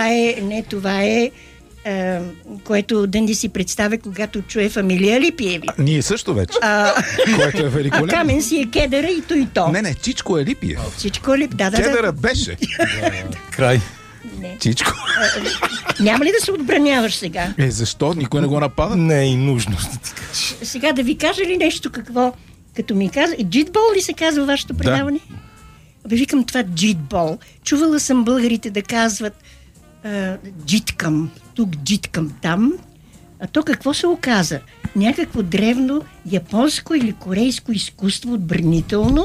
това е което Дънди си представя, когато чуе фамилия Алипиеви. Ние също вече. Което е великолепно. А Камен си е кедъра и то и то. Не, Чичко е Липиев. Чичко е Лип, да. Кедъра беше. Край. Не. Чичко. Няма ли да се отбраняваш сега? Защо? Никой не го напада? Не е и нужно. Сега да ви кажа ли нещо какво? Като ми каза, джитбол ли се казва вашето предаване? Да. Викам това джитбол. Чувала съм българите да казват джиткам, тук джиткам там. А то какво се оказа? Някакво древно японско или корейско изкуство отбранително.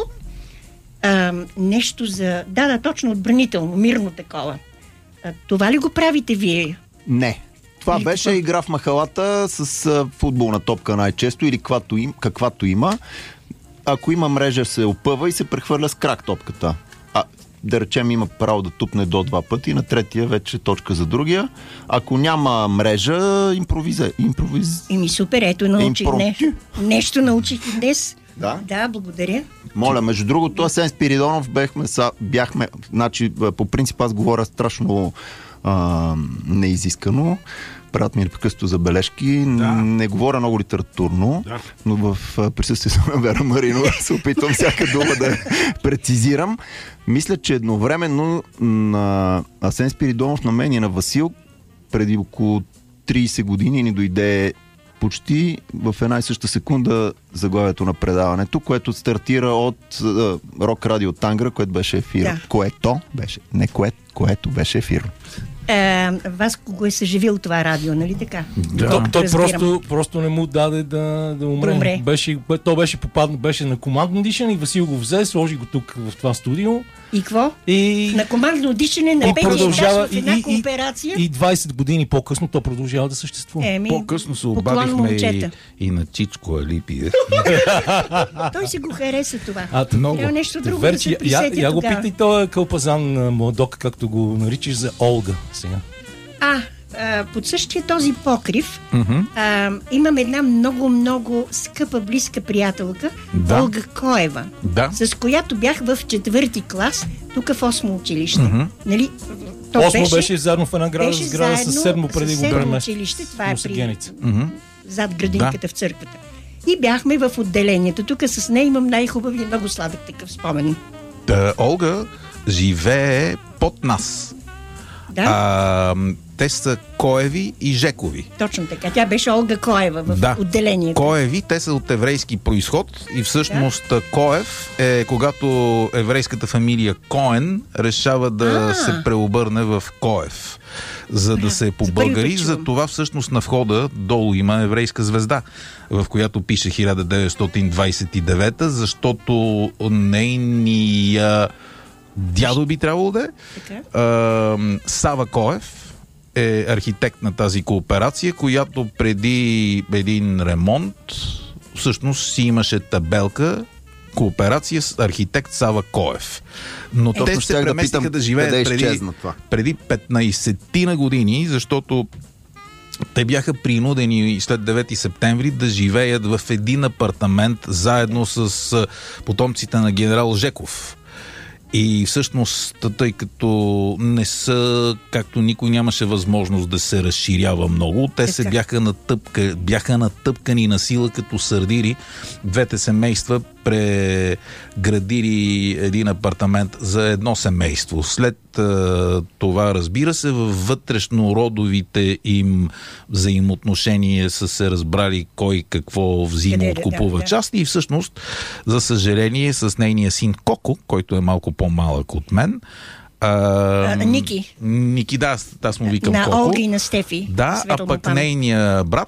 Нещо за... Да, точно отбранително, мирно такова. Това ли го правите вие? Не. Това беше игра в махалата с футболна топка най-често или каквато има. Ако има мрежа, се опъва и се прехвърля с крак топката. Да речем, има право да тупне до 2 пъти, на третия вече точка за другия. Ако няма мрежа, Еми супер, ето научих нещо научих и днес. Да, благодаря. Моля, между другото, Асен Спиридонов бяхме, значи, по принцип аз говоря страшно неизискано. Правят ми непрекъснато забележки. Не говоря много литературно, но в присъствието на Вера Маринова се опитвам всяка дума да прецизирам. Мисля, че едновременно на Асен Спиридонов, на мен и на Васил, преди около 30 години ни дойде почти в една и съща секунда заглавието на предаването, което стартира от Рок Радио Тангра, което беше ефир. Което беше ефир. Вас го е съживил това радио, нали така? Той просто не му даде да умре. Той беше попаднал, беше на командно дишане и Васил го взе, сложи го тук в това студио. И какво? На командно дишане на петия етаж в една кооперация. И 20 години по-късно то продължава да съществува. По-късно се обадихме и на Чичко Алипиев. Той си го хареса това. Много. Трябва нещо друго да се присетя тогава. Я го питай този кълпазан младок, както го наричаш, за Олга сега. Под същия този покрив имам една много скъпа, близка приятелка, Олга Коева, с която бях в 4-ти клас, тук в 8-о училище. Нали? 8-о беше заедно в една сграда с 7-о преди го време. Училище, това е при зад градинката в църквата. И бяхме в отделението. Тук с нея имам най-хубави и много сладък такъв спомен. Олга живее под нас. Те са Коеви и Жекови. Точно така. Тя беше Олга Коева в отделението. Коеви, те са от еврейски произход и всъщност Коев е когато еврейската фамилия Коен решава да се преобърне в Коев, за да се побългари. За това всъщност на входа долу има еврейска звезда, в която пише 1929, защото нейния дядо би трябвало да е. Сава Коев е архитект на тази кооперация, която преди един ремонт всъщност си имаше табелка кооперация с архитект Сава Коев. Но те се преместиха да живеят преди 15-ти години, защото те бяха принудени след 9 септември да живеят в един апартамент заедно с потомците на генерал Жеков. И всъщност, тъй като не са, както никой нямаше възможност да се разширява много, те се бяха натъпкани на сила като сърдири. Двете семейства преградили един апартамент за едно семейство. След това, разбира се, във вътрешнородовите им взаимоотношения са се разбрали кой какво взима, откупува части и всъщност, за съжаление, с нейния син Коко, който е малко по-малък от мен, Ники, аз му викам Коко. На Олга и на Стефи. Да, а пък нейния брат,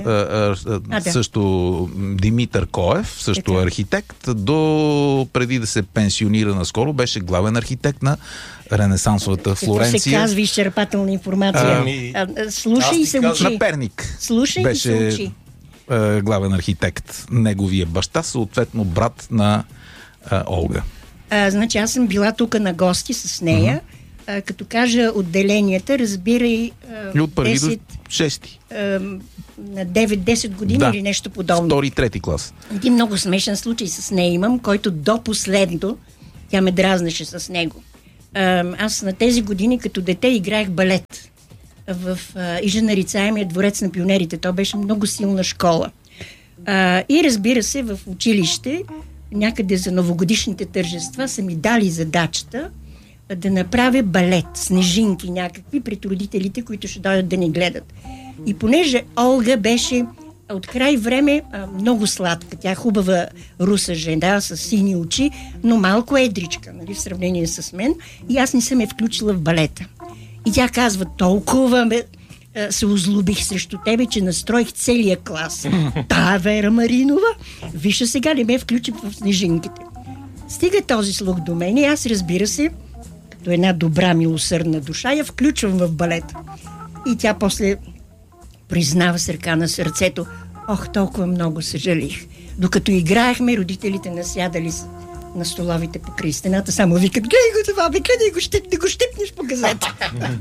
също Димитър Коев, също архитект, до преди да се пенсионира наскоро, беше главен архитект на ренесансовата Флоренция. Какво се казва изчерпателна информация? Слушай и се учи. На Перник. Слушай и се учи. Главен архитект. Неговия баща, съответно брат на Олга. Значи аз съм била тук на гости с нея. Като кажа отделенията, разбирай и от първи до 6 на 9-10 години или нещо подобно. 2-3 клас. Един много смешен случай с нея имам, който до последно тя ме дразнеше с него. Аз на тези години като дете играех балет в Ижа-нарицаемия дворец на пионерите. То беше много силна школа. И разбира се, в училище, някъде за новогодишните тържества, са ми дали задачата да направя балет, снежинки някакви пред родителите, които ще дойдат да ни гледат. И понеже Олга беше от край време много сладка, тя хубава руса жена с сини очи, но малко едричка, нали, в сравнение с мен, и аз не съм я включила в балета. И тя казва, толкова се озлобих срещу тебе, че настроих целия клас. Та Вера Маринова, вижте сега не ме включи в снежинките. Стига този слух до мен и аз, разбира се, като една добра милосърдна душа, я включвам в балета. И тя после признава с ръка на сърцето, толкова много съжалих. Докато играехме, родителите насядали на столовите по стената, само викат, гледай го това, гледай го, да го щипнеш по газета.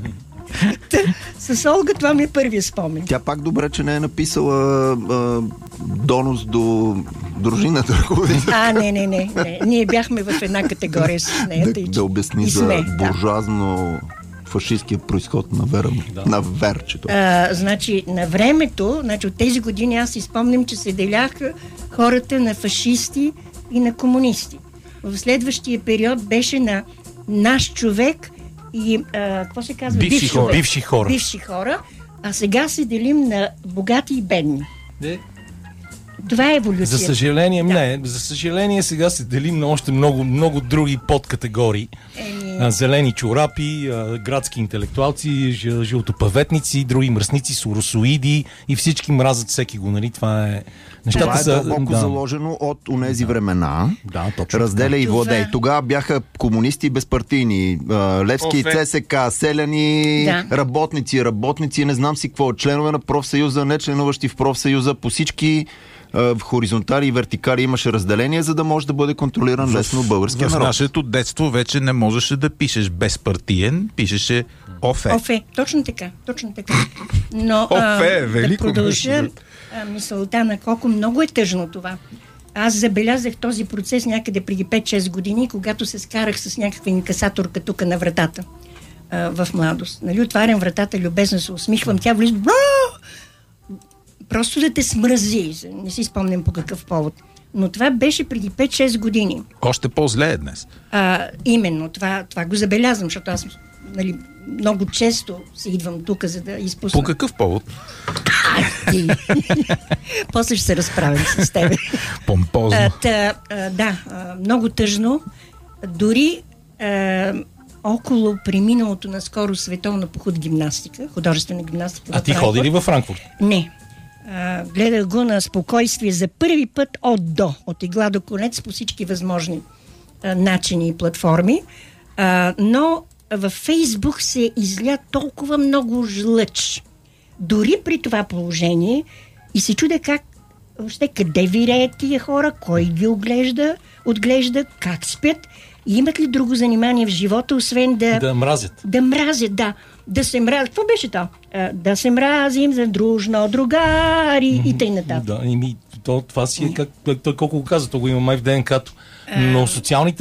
С Олга това ми е първия спомен. Тя пак добре, че не е написала донос до дружината. Не. Ние бяхме в една категория с нея. Да обясни за буржуазно фашистския произход на Верчето. Значи, на времето, от тези години аз си спомням, че се деляха хората на фашисти и на комунисти. В следващия период беше на наш човек и, какво се казва? Бивши хора. А сега се делим на богати и бедни. Това е еволюция. За съжаление, не. За съжаление сега се делим на още много, много други подкатегории. Зелени чорапи, градски интелектуалци, жълтопаветници, други мръсници, соросоиди и всички мразят всеки го, нали? Това е... Това е дълбоко заложено от онези времена. Да, точно. Разделя и владей. Тогава бяха комунисти безпартийни. Левски, ЦСК, селяни, работници, не знам си какво. Членове на профсъюза, не членуващи в профсъюза, по всички в хоризонтали и вертикали имаше разделение, за да може да бъде контролиран лесно българския народ. В нашето детство вече не можеше да пишеш безпартиен, пишеше ОФЕ. ОФЕ, точно така. Но да продължа мисълта на колко много е тъжно това. Аз забелязах този процес някъде преди 5-6 години, когато се скарах с някаква инкасаторка тук на вратата в младост. Нали, отварям вратата, любезно се усмихвам, тя влиза, просто да те смрази. Не си спомням по какъв повод. Но това беше преди 5-6 години. Още по-зле е днес. Именно, това го забелязвам, защото аз много често се идвам тук, за да изпусна. По какъв повод? После ще се разправим с тебе. Помпозно. Много тъжно. Дори около преминалото наскоро световна по гимнастика, художествена гимнастика. А ти ходи ли във Франкфурт? Не. Гледах го на спокойствие за първи път от игла до конец по всички възможни начини и платформи. Но във Фейсбук се изля толкова много жлъч. Дори при това положение и се чудя къде виреят тия хора, кой ги отглежда, как спят и имат ли друго занимание в живота, освен да мразят. Да мразят, да. Да се мразят. Какво беше то? Да се мразим за дружно, другари и тъй нататък. Да, това си е той колко го каза, то го има май в ДНК-то. Но социалните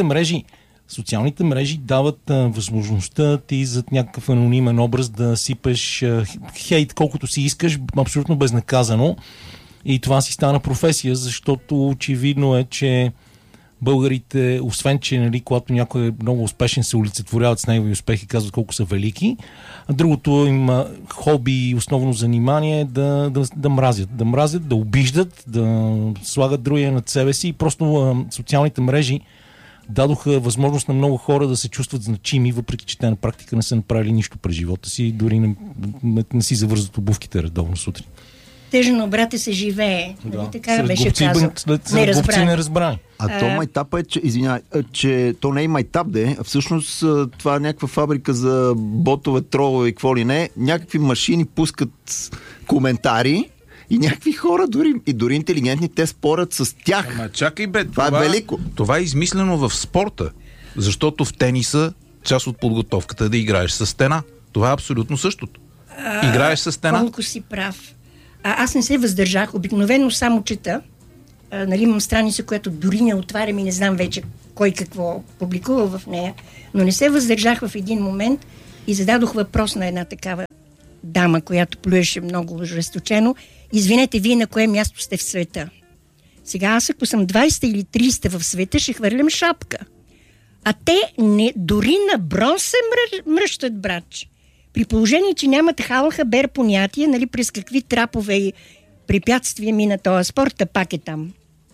мрежи дават възможността ти зад някакъв анонимен образ да сипеш хейт колкото си искаш, абсолютно безнаказано. И това си стана професия, защото очевидно е, че българите, освен че, нали, когато някой е много успешен, се олицетворяват с негови успехи и казват колко са велики. А другото им хоби и основно занимание е да мразят, да обиждат, да слагат другия над себе си. И просто социалните мрежи дадоха възможност на много хора да се чувстват значими, въпреки че те на практика не са направили нищо през живота си, дори не си завързват обувките редовно сутрин. Тъжно, брате, се живее. Да. Така беше казал. Не разбрани. А то майтапа е, че то не е майтап, а всъщност това е някаква фабрика за ботове, тролове и какво ли не. Някакви машини пускат коментари и някакви хора, дори интелигентни, те спорят с тях. Ама чакай бе, това е велико. Това е измислено в спорта, защото в тениса част от подготовката е да играеш с стена. Това е абсолютно същото. Играеш с стена. Колко си прав. Аз не се въздържах, обикновено само чета нали, имам страница, която дори не отварям и не знам вече кой какво публикува в нея, но не се въздържах в един момент и зададох въпрос на една такава дама, която плюеше много ожесточено. Извинете, вие на кое място сте в света? Сега аз, ако съм 20 или 30 в света, ще хвърлям шапка. А те дори на бронз се мръщат, братче. При положение, че нямат хал-хабер понятие, нали, през какви трапове и препятствия мина този спорт, пак е там.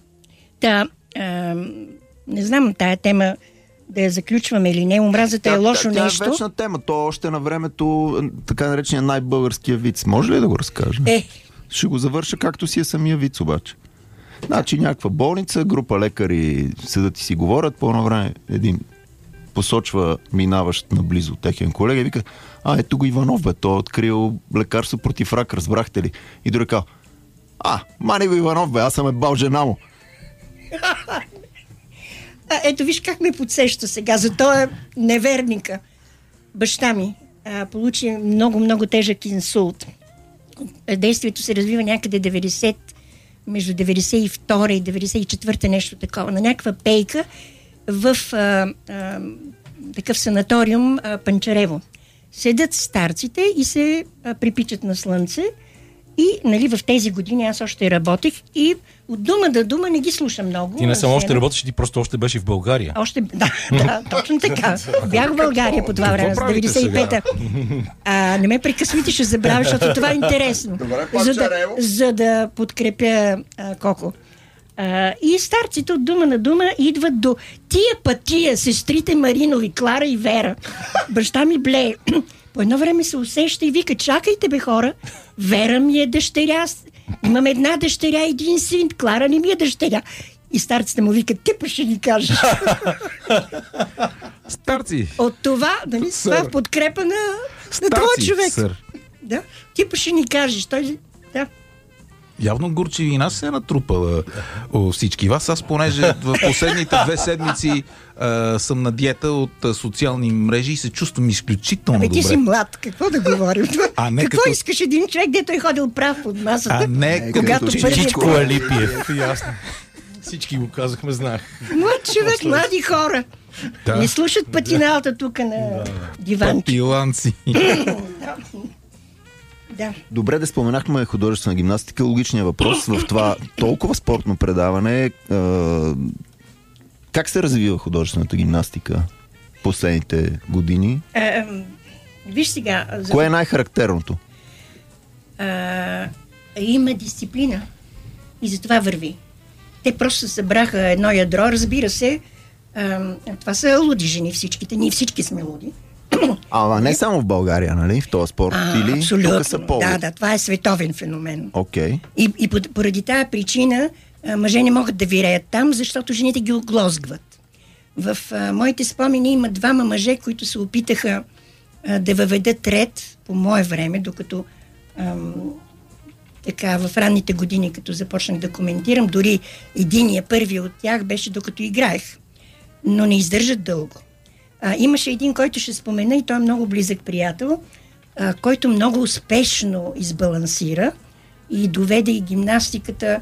Не знам тая тема да я заключваме или не. Омразата е лошо нещо. Тя е вечна тема. То още на времето, така наречения най-българския виц. Може ли да го разкажа? Ще го завърша както си е самия виц обаче. Значи някаква болница, група лекари седат и си говорят. По едно време един посочва минаващ наблизо техен колега и вика: ето го Иванов, бе, той е открил лекарство против рак, разбрахте ли? И друг казва: мани го Иванов, бе, аз съм ебал жена му. Ето виж как ме подсеща сега за този неверника. Баща ми получи много тежък инсулт. Действието се развива някъде между 92 и 94 нещо такова. На някаква пейка в такъв санаториум Панчарево. Седят старците и се припичат на слънце. И, нали, в тези години аз още работех и от дума до дума не ги слушам много. Ти не само още работиш, ти просто още беше в България. Да, точно така. Бях в България по това време, с 95-та. Не ме прекъсвайте, ще забравя, защото това е интересно. За да подкрепя Коко. И старците от дума на дума идват до тия сестрите Маринови, Клара и Вера. Баща ми блее. По едно време се усеща и вика: чакайте, бе, хора, Вера ми е дъщеря, имам една дъщеря, един син, Клара не ми е дъщеря. И старците му викат: ти па ще ни кажеш. Старци! От това, нали, това е в подкрепа на този човек. Сър. Да, ти па ще ни кажеш. Той, да. Явно горчивина се е натрупала у всички вас. Аз, понеже в последните 2 седмици съм на диета от социални мрежи и се чувствам изключително добре. Ти си млад, какво да говорим? Какво искаш един човек, дето е ходил прав под масата? Когато всичко е Липиев. Ясно. Всички го казахме, знаех. Млад човек, млади хора. Да. Не слушат патиналата тук на диванче. Патиланци. Да. Добре, да споменахме художествена гимнастика. Логичният въпрос в това толкова спортно предаване: как се развива художествената гимнастика последните години? Виж сега. Кое е най-характерното? Има дисциплина и за това върви. Те просто събраха едно ядро, разбира се. Това са луди жени всичките. Ние всички сме луди. Не само в България, нали? В този спорт? Или абсолютно. Тук са повод? Да, това е световен феномен. Okay. И поради тази причина мъже не могат да виреят там, защото жените ги оглозгват. В моите спомени има 2 мъже, които се опитаха да въведат ред по мое време, докато така в ранните години, като започнах да коментирам, дори първи от тях беше докато играех. Но не издържат дълго. Имаше един, който ще спомена, и той е много близък приятел, който много успешно избалансира и доведе и гимнастиката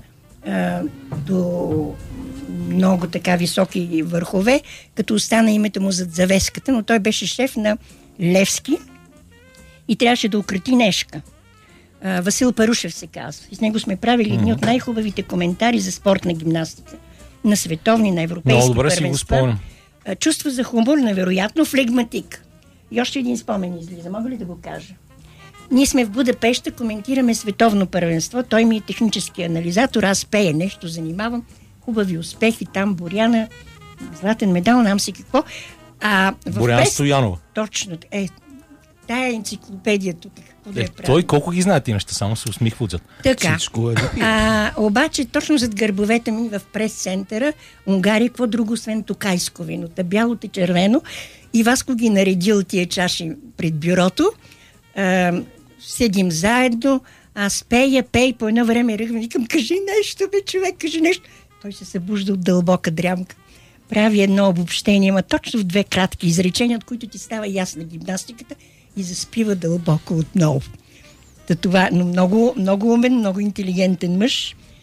до много така високи върхове, като остана името му зад завеската, но той беше шеф на Левски и трябваше да укрити Нешка. Васил Парушев се казва. И с него сме правили едни от най-хубавите коментари за спортна гимнастика. На световни, на европейски много добре си го спомням. Чувство за хумор, невероятно, флегматик. И още един спомен излиза. Мога ли да го кажа? Ние сме в Будапеща, коментираме световно първенство. Той ми е технически анализатор, аз пея нещо, занимавам. Хубави успехи там, Боряна, златен медал, нам си какво. Боряна Стоянова. Точно. Тая енциклопедия тук. Той колко ги знае ти неща, само се усмихва отзад. Така. Обаче точно зад гърбовете ми в прес-центъра Унгария, какво друго освен токайско вино? Бялото и червено. И Васко ги наредил тия чаши пред бюрото. Седим заедно. Аз пея, по едно време ръгвам. Викам: кажи нещо, бе, човек, кажи нещо. Той се събужда от дълбока дрямка. Прави едно обобщение, има точно в 2 кратки изречения, от които ти става ясна гимнастиката и заспива дълбоко отново. Това, но много умен, много интелигентен мъж.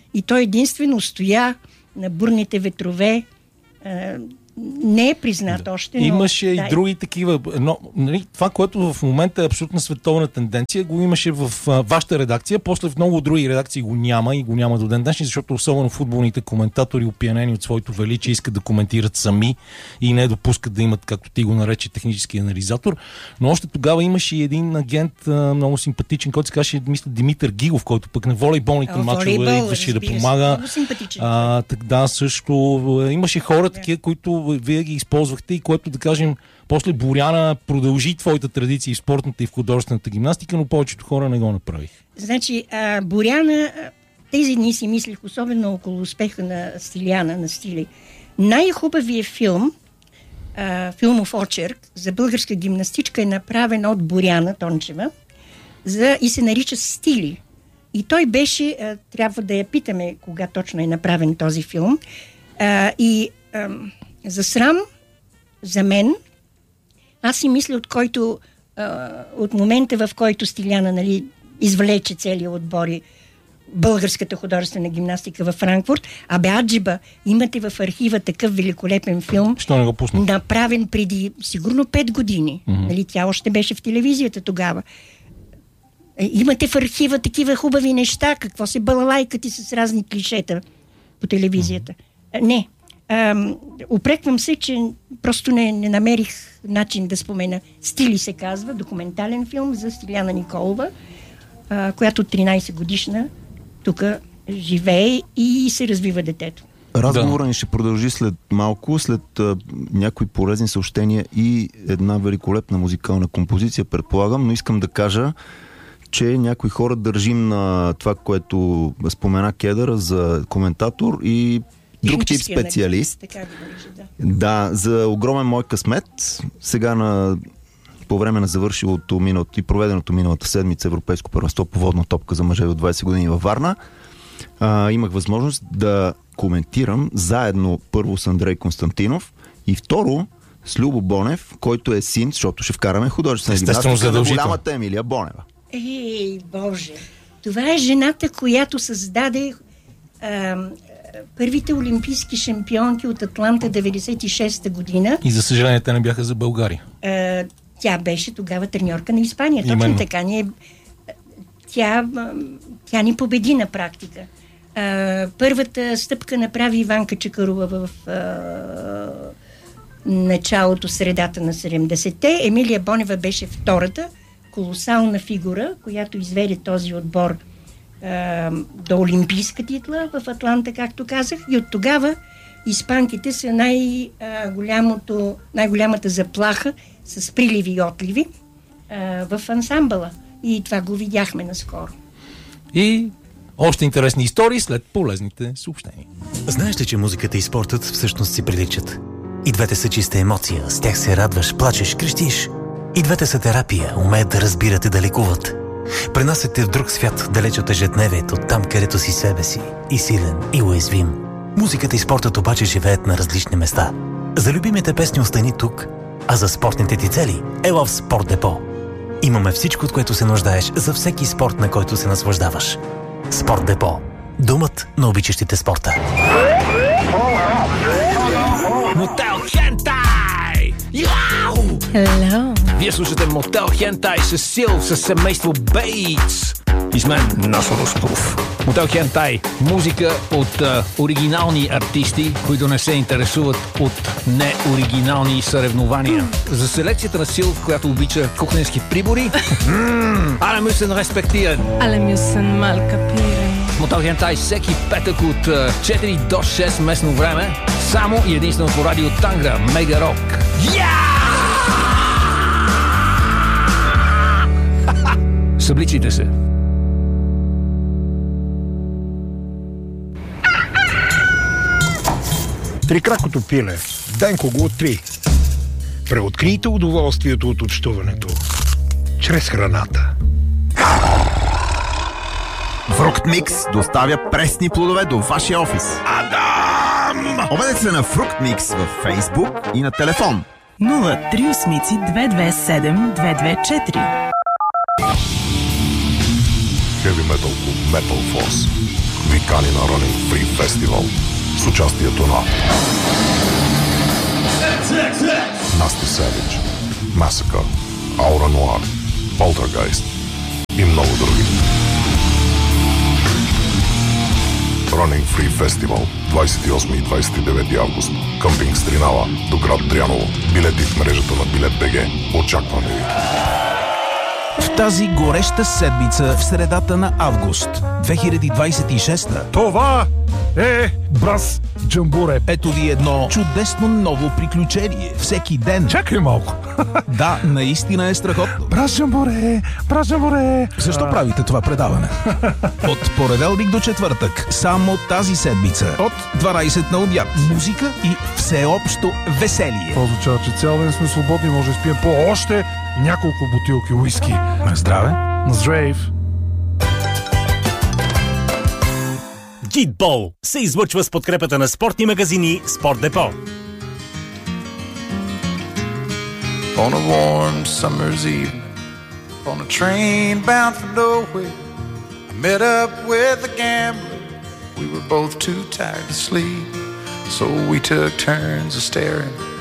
и той единствено стоя на бурните ветрове. Не е признат още, но... Имаше и други такива. Но, нали, това, което в момента е абсолютно световна тенденция, го имаше в вашата редакция, после в много други редакции го няма и го няма до ден днешни, защото особено футболните коментатори, опиянени от своето величие, искат да коментират сами и не допускат да имат, както ти го нарече, технически анализатор. Но още тогава имаше и един агент, много симпатичен, който се казваше, мисля, Димитър Гигов, който пък на волейболните мачове идваше да помага. Много симпатичен. Да, също имаше хора такива, които вие ги използвахте и което, да кажем, после Боряна продължи твоята традиция в спортната и в художествената гимнастика, но повечето хора не го направих. Значи, Боряна, тези дни си мислих, особено около успеха на Стиляна, на Стили. Най-хубавият филм, филмов очерк за българска гимнастичка е направен от Боряна Тончева и се нарича Стили. И той беше, трябва да я питаме кога точно е направен този филм, за срам, за мен, аз си мисля, от момента, в който Стиляна, нали, извлече целия отбор и българската художествена гимнастика във Франкфурт, аджиба, имате в архива такъв великолепен филм, що не го пусна? Направен преди сигурно 5 години. Нали, тя още беше в телевизията тогава. Имате в архива такива хубави неща, какво се балалайкати с разни клишета по телевизията. Не. Упреквам се, че просто не намерих начин да спомена. Стили се казва, документален филм за Стиляна Николова, която 13 годишна тук живее и се развива детето. Разговорът ни ще продължи след малко, след някои полезни съобщения и една великолепна музикална композиция, предполагам, но искам да кажа, че някои хора държим на това, което спомена Кедър за коментатор и друг тип специалист. Така да, за огромен мой късмет. Сега по време на завършилото и проведеното миналата седмица Европейско първенство по водна топка за мъже от 20 години във Варна, имах възможност да коментирам заедно първо с Андрей Константинов и второ с Любо Бонев, който е син, защото ще вкараме художествена гимнастика на голямата Емилия Бонева. Ей, Боже! Това е жената, която създаде първите олимпийски шампионки от Атланта 96-та година. И за съжаление те не бяха за България. Тя беше тогава треньорка на Испания. Точно именно. Така. Тя ни победи на практика. Първата стъпка направи Иванка Чакарова в началото, средата на 70-те. Емилия Бонева беше втората колосална фигура, която изведе този отбор до олимпийска титла в Атланта, както казах. И от тогава испанките са най-голямата заплаха с приливи и отливи в ансамбъла. И това го видяхме наскоро. И още интересни истории след полезните съобщения. Знаеш ли, че музиката и спортът всъщност си приличат? И двете са чиста емоция, с тях се радваш, плачеш, крещиш. И двете са терапия, умеят да разбират и да лекуват. Пренасят те в друг свят, далеч от ежедневието, там където си себе си, и силен, и уязвим. Музиката и спортът обаче живеят на различни места. За любимите песни остани тук, а за спортните ти цели ела в Спорт Депо. Имаме всичко, от което се нуждаеш за всеки спорт, на който се наслаждаваш. Спорт Депо. Домът на обичащите спорта. Мотел Хентай! Яу! Hello. Вие слушате Мотел Хентай с Сил, с семейство Бейтс. И с мен Насо Русков. Мотел Хентай. Музика от оригинални артисти, които не се интересуват от неоригинални съревнования. За селекцията на Сил, която обича кухненски прибори. Alle müssen respektieren. Alle müssen mal kapieren. Мотел Хентай всеки петък от 4 до 6 местно време. Само и единствено по радио Тангра. Мега Рок. Събличите се. Трикракото пиле. Денко го откри. Преоткрийте удоволствието от общуването. Чрез храната. Фруктмикс доставя пресни плодове до вашия офис. Адам! Обадете се на Фруктмикс във Фейсбук и на телефон 038-227-224. Heavy Metal по Metal Force. ви кани на Running Free Festival с участието на Nasty Savage, Massacre, Aura Noir, Poltergeist и много други. Running Free Festival 28 и 29 август. Къмпинг Стринала до град Дряново. Билети в мрежата на Билет.бг. Очакваме ви! В тази гореща седмица в средата на август 2026. Това е Брас Джамбуре. Ето ви едно чудесно ново приключение. Всеки ден. Чакай малко. Да, наистина е страхотно. Брас Джамбуре, Брас Джамбуре. Защо правите това предаване? От понеделник до четвъртък, само тази седмица, от 12 на обяд, музика и всеобщо веселие. Това означава, че цял ден сме свободни, може да спием по още няколко бутилки уиски. На здраве. На здрав. Джитбол се излъчва с подкрепата на спортни магазини Спорт Депо. On a warm summer's evening, on a train bound for nowhere, I met up with a gambler. We were both too tired to sleep, so we took turns of staring